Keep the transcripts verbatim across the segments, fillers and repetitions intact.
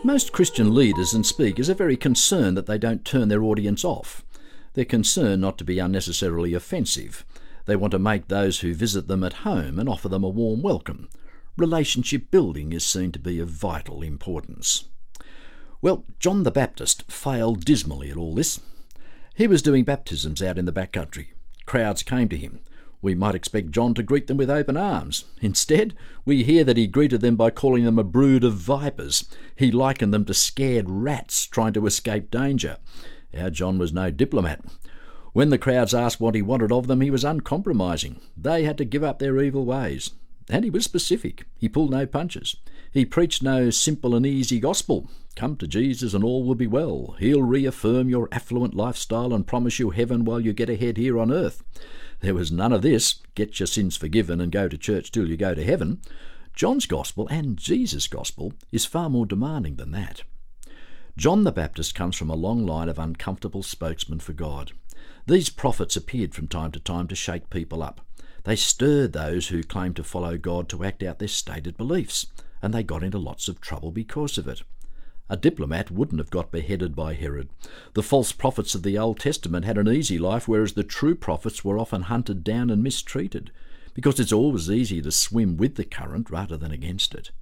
Most Christian leaders and speakers are very concerned that they don't turn their audience off. They're concerned not to be unnecessarily offensive. They want to make those who visit them at home and offer them a warm welcome. Relationship building is seen to be of vital importance. Well, John the Baptist failed dismally at all this. He was doing baptisms out in the backcountry. Crowds came to him. We might expect John to greet them with open arms. Instead, we hear that he greeted them by calling them a brood of vipers. He likened them to scared rats trying to escape danger. Our John was no diplomat. When the crowds asked what he wanted of them, he was uncompromising. They had to give up their evil ways. And he was specific. He pulled no punches. He preached no simple and easy gospel. Come to Jesus and all will be well. He'll reaffirm your affluent lifestyle and promise you heaven while you get ahead here on earth. There was none of this, get your sins forgiven and go to church till you go to heaven. John's gospel, and Jesus' gospel, is far more demanding than that. John the Baptist comes from a long line of uncomfortable spokesmen for God. These prophets appeared from time to time to shake people up. They stirred those who claimed to follow God to act out their stated beliefs, and they got into lots of trouble because of it. A diplomat wouldn't have got beheaded by Herod. The false prophets of the Old Testament had an easy life, whereas the true prophets were often hunted down and mistreated, because it's always easier to swim with the current rather than against it.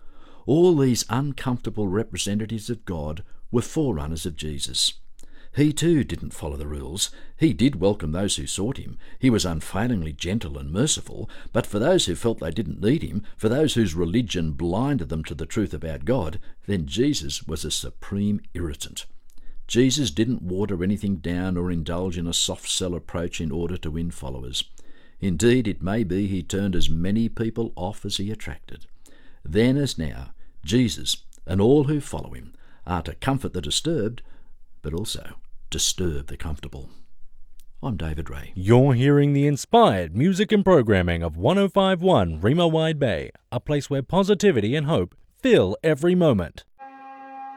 All these uncomfortable representatives of God were forerunners of Jesus. He too didn't follow the rules. He did welcome those who sought him. He was unfailingly gentle and merciful, but for those who felt they didn't need him, for those whose religion blinded them to the truth about God, then Jesus was a supreme irritant. Jesus didn't water anything down or indulge in a soft-sell approach in order to win followers. Indeed, it may be he turned as many people off as he attracted. Then as now, Jesus and all who follow him are to comfort the disturbed, but also disturb the comfortable. I'm David Ray. You're hearing the inspired music and programming of one oh five point one Remo Wide Bay, a place where positivity and hope fill every moment.